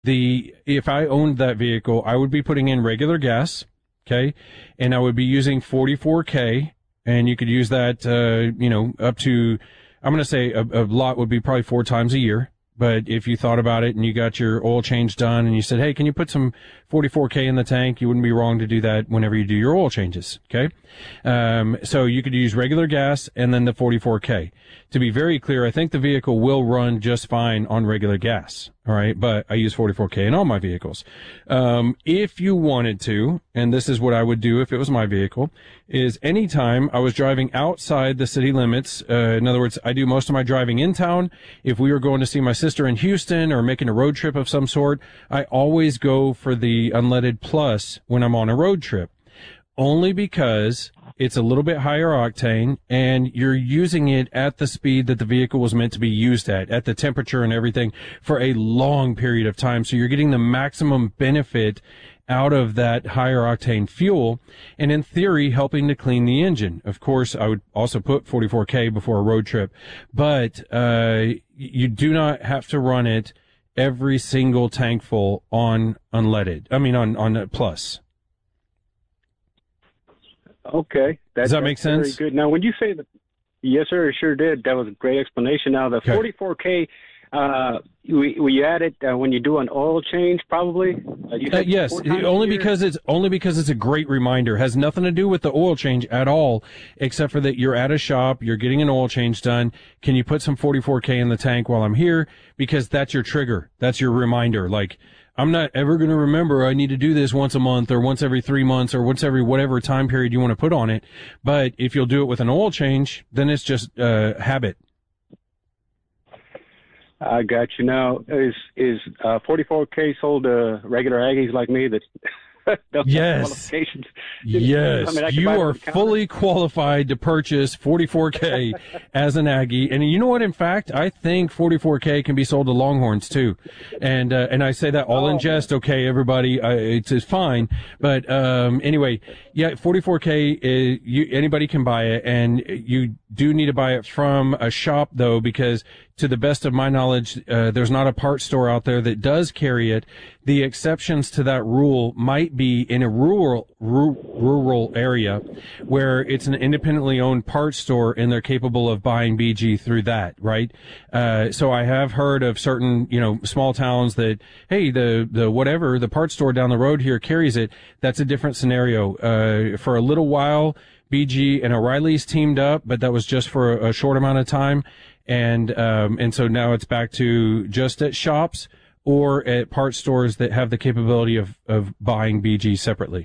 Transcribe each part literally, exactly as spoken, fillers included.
the if I owned that vehicle, I would be putting in regular gas, okay, and I would be using forty-four K, and you could use that, uh, you know, up to, I'm going to say a, a lot would be probably four times a year. But if you thought about it and you got your oil change done and you said, hey, can you put some forty-four K in the tank? You wouldn't be wrong to do that whenever you do your oil changes. Okay. Um, so you could use regular gas and then the forty-four K. To be very clear, I think the vehicle will run just fine on regular gas. All right. But I use forty-four K in all my vehicles. Um, if you wanted to, and this is what I would do if it was my vehicle, is anytime I was driving outside the city limits, uh, in other words, I do most of my driving in town. If we were going to see my sister in Houston or making a road trip of some sort, I always go for the unleaded plus when I'm on a road trip. Only because it's a little bit higher octane and you're using it at the speed that the vehicle was meant to be used at, at the temperature and everything for a long period of time. So you're getting the maximum benefit out of that higher octane fuel and in theory helping to clean the engine. Of course, I would also put forty-four K before a road trip, but, uh, you do not have to run it every single tank full on unleaded. I mean, on, on plus. Okay. That, Does that make sense? Very good. Now, when you say that, yes, sir, it sure did. That was a great explanation. Now, the okay. forty-four K, uh, we, we add it uh, when you do an oil change, probably? Uh, you uh, yes, only because it's only because it's a great reminder. It has nothing to do with the oil change at all, except for that you're at a shop, you're getting an oil change done. Can you put some forty-four K in the tank while I'm here? Because that's your trigger. That's your reminder. Like, I'm not ever going to remember I need to do this once a month or once every three months or once every whatever time period you want to put on it. But if you'll do it with an oil change, then it's just uh, habit. I got you. Now, is is uh, forty-four K sold to regular Aggies like me that don't yes. have qualifications? Yes, I mean, you are fully qualified to purchase forty-four K as an Aggie. And you know what? In fact, I think forty-four K can be sold to Longhorns too. And uh, and I say that all oh, in jest. Okay, everybody, uh, it's, it's fine. But um, anyway, yeah, forty-four K, is, you, anybody can buy it. And you do need to buy it from a shop, though, because to the best of my knowledge, uh, there's not a parts store out there that does carry it. The exceptions to that rule might be in a rural, rural, rural area where it's an independently owned parts store and they're capable of buying B G through that, right? Uh, so I have heard of certain, you know, small towns that, hey, the, the whatever, the parts store down the road here carries it. That's a different scenario. Uh, for a little while, B G and O'Reilly's teamed up, but that was just for a short amount of time. And, um, and so now it's back to just at shops or at parts stores that have the capability of, of buying B G separately.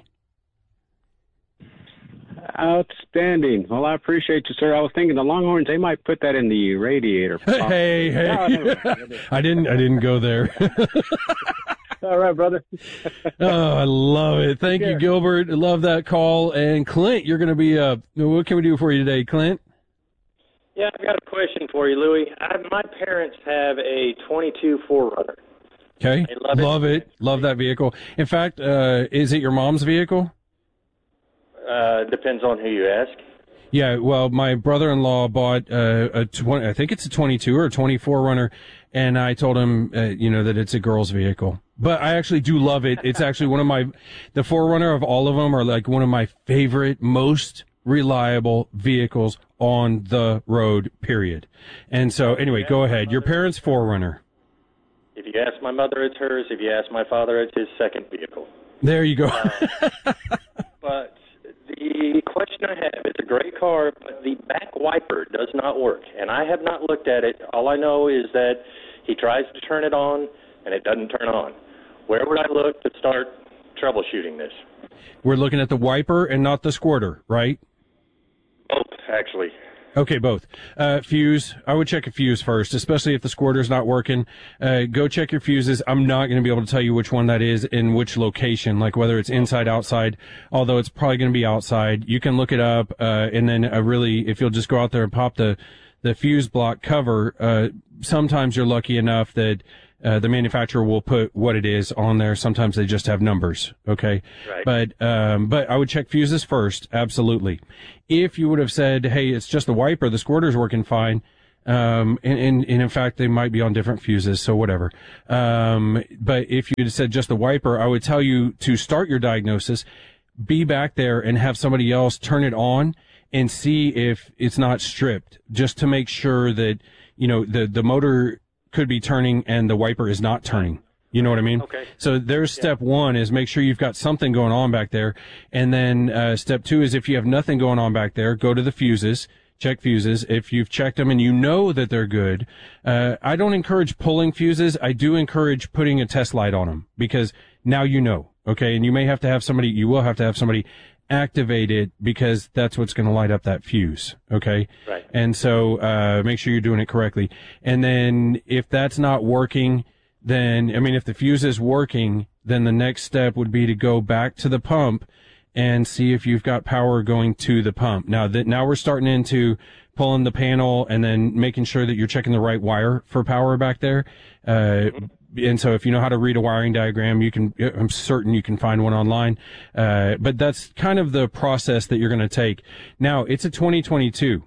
Outstanding. Well, I appreciate you, sir. I was thinking the Longhorns, they might put that in the radiator. Hey, hey. No, I didn't, I didn't go there. All right, brother. Oh, I love it. Thank you, Gilbert. I love that call. And Clint, you're going to be, uh, what can we do for you today, Clint? Yeah, I've got a question for you, Louie. I, my parents have a twenty-two four runner. Okay. Love, love it. it. Love that vehicle. In fact, uh, is it your mom's vehicle? Uh, depends on who you ask. Yeah, well, my brother-in-law bought uh, a twenty. I think it's a twenty-two or a twenty-four runner, and I told him, uh, you know, that it's a girl's vehicle. But I actually do love it. It's actually one of my, the four runner of all of them are like one of my favorite, most reliable vehicles on the road, period. And so, anyway, go ahead. Your parents' four runner. If you ask my mother, it's hers. If you ask my father, it's his second vehicle. There you go. uh, but the question I have, it's a great car, but the back wiper does not work. And I have not looked at it. All I know is that he tries to turn it on, and it doesn't turn on. Where would I look to start troubleshooting this? We're looking at the wiper and not the squirter, right? Both, actually. Okay, both. Uh, fuse, I would check a fuse first, especially if the squirter's not working. Uh, go check your fuses. I'm not going to be able to tell you which one that is in which location, like whether it's inside, outside, although it's probably going to be outside. You can look it up, uh, and then uh, really, if you'll just go out there and pop the, the fuse block cover, uh, sometimes you're lucky enough that Uh, the manufacturer will put what it is on there. Sometimes they just have numbers. Okay. Right. But, um, but I would check fuses first. Absolutely. If you would have said, hey, it's just the wiper, the squirter's working fine. Um, and, and, and in fact, they might be on different fuses, so whatever. Um, but if you had said just the wiper, I would tell you to start your diagnosis, be back there and have somebody else turn it on and see if it's not stripped, just to make sure that, you know, the, the motor could be turning and the wiper is not turning. You know what I mean? Okay. So there's step yeah. one is make sure you've got something going on back there. And then uh, step two is if you have nothing going on back there, go to the fuses, check fuses. If you've checked them and you know that they're good, uh, I don't encourage pulling fuses. I do encourage putting a test light on them because now you know, okay? And you may have to have somebody, you will have to have somebody activate it because that's what's going to light up that fuse, okay? Right. And so uh, make sure you're doing it correctly. And then if that's not working, then, I mean, if the fuse is working, then the next step would be to go back to the pump and see if you've got power going to the pump. Now that, now we're starting into pulling the panel and then making sure that you're checking the right wire for power back there. Uh, and so if you know how to read a wiring diagram, you can, I'm certain you can find one online. Uh, but that's kind of the process that you're going to take. Now, it's a twenty twenty-two.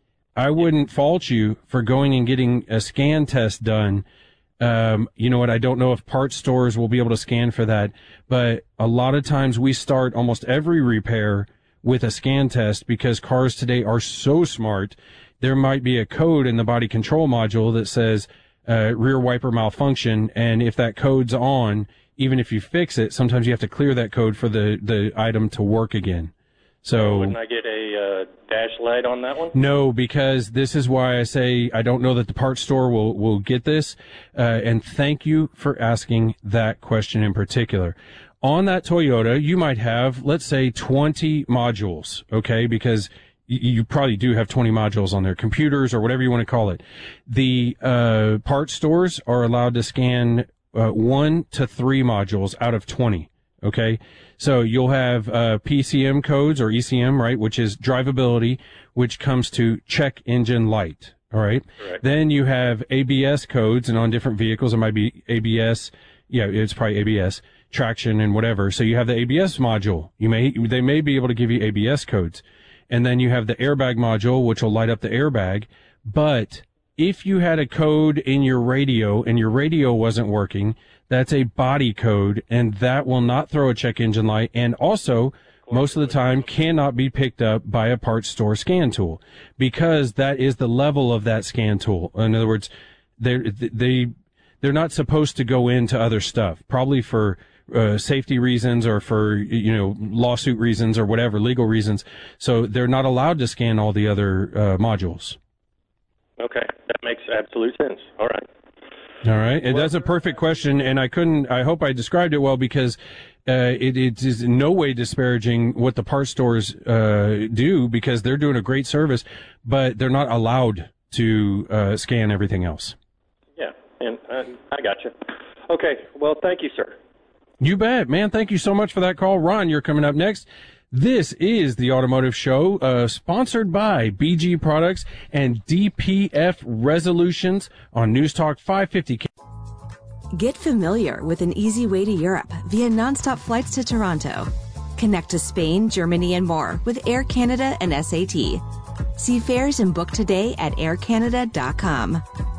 I wouldn't fault you for going and getting a scan test done. Um, you know what? I don't know if parts stores will be able to scan for that, but a lot of times we start almost every repair with a scan test because cars today are so smart. There might be a code in the body control module that says, uh, rear wiper malfunction. And if that code's on, even if you fix it, sometimes you have to clear that code for the, the item to work again. So wouldn't I get a uh, dash light on that one? No, because this is why I say I don't know that the parts store will, will get this. Uh, and thank you for asking that question in particular. On that Toyota, you might have, let's say, twenty modules, okay? Because you, you probably do have twenty modules on there, computers or whatever you want to call it. The uh, parts stores are allowed to scan uh, one to three modules out of twenty. Okay, so you'll have uh, P C M codes or E C M, right, which is drivability, which comes to check engine light. All right. Correct. Then you have A B S codes, and on different vehicles it might be A B S. Yeah, it's probably A B S traction and whatever. So you have the A B S module. You may they may be able to give you A B S codes, and then you have the airbag module, which will light up the airbag. But if you had a code in your radio and your radio wasn't working, that's a body code, and that will not throw a check engine light, and also, most of the time, cannot be picked up by a parts store scan tool, because that is the level of that scan tool. In other words, they're, they, they're not supposed to go into other stuff, probably for uh, safety reasons or for, you know, lawsuit reasons or whatever, legal reasons. So they're not allowed to scan all the other uh, modules. Okay, that makes absolute sense. All right. All right. And that's a perfect question, and I couldn't, I hope I described it well, because uh, it, it is in no way disparaging what the parts stores uh, do, because they're doing a great service, but they're not allowed to uh, scan everything else. Yeah, and uh, I got you. Okay, well, thank you, sir. You bet, man. Thank you so much for that call. Ron, you're coming up next. This is the Automotive Show, uh, sponsored by B G Products and D P F Resolutions on News Talk five fifty. Get familiar with an easy way to Europe via nonstop flights to Toronto. Connect to Spain, Germany, and more with Air Canada and S A T. See fares and book today at air canada dot com.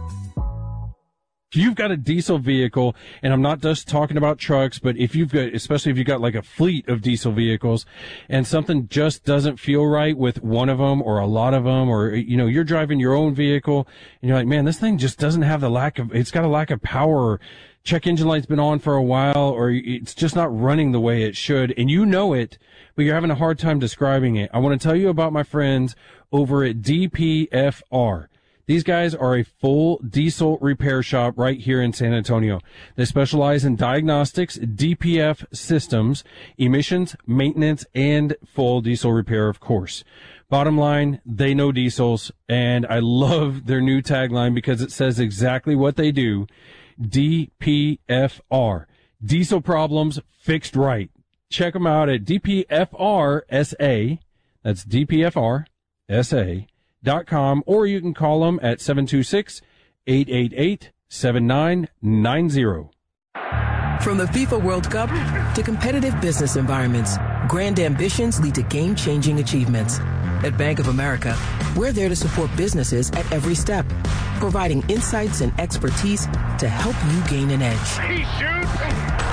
If you've got a diesel vehicle, and I'm not just talking about trucks, but if you've got, especially if you've got like a fleet of diesel vehicles, and something just doesn't feel right with one of them or a lot of them, or, you know, you're driving your own vehicle and you're like, man, this thing just doesn't have the lack of, it's got a lack of power. Check engine light's been on for a while, or it's just not running the way it should, and you know it, but you're having a hard time describing it. I want to tell you about my friends over at D P F R. These guys are a full diesel repair shop right here in San Antonio. They specialize in diagnostics, D P F systems, emissions, maintenance, and full diesel repair, of course. Bottom line, they know diesels, and I love their new tagline because it says exactly what they do. D P F R. Diesel problems fixed right. Check them out at D P F R S A. That's D P F R S A. Dot com, or you can call them at seven two six, eight eight eight, seven nine nine zero. From the FIFA World Cup to competitive business environments, grand ambitions lead to game-changing achievements. At Bank of America, we're there to support businesses at every step, providing insights and expertise to help you gain an edge. He shoots.